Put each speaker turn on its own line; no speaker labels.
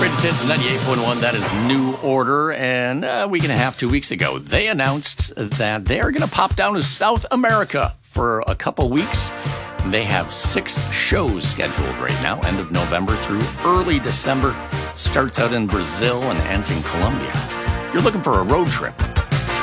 Greatest Hits 98.1, that is New Order. And a week and a half, 2 weeks ago, they announced that they are going to pop down to South America for a couple weeks. They have 6 shows scheduled right now, end of November through early December. Starts out in Brazil and ends in Colombia. If you're looking for a road trip,